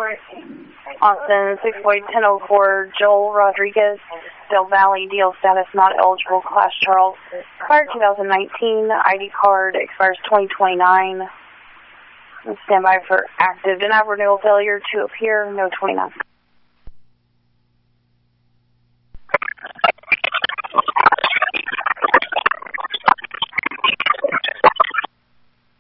Austin 6.1004, Joel Rodriguez, Del Valle, deal status not eligible, Class Charles. Expired 2019, ID card expires 2029. Stand by for active. Denied renewal failure to appear, no 29.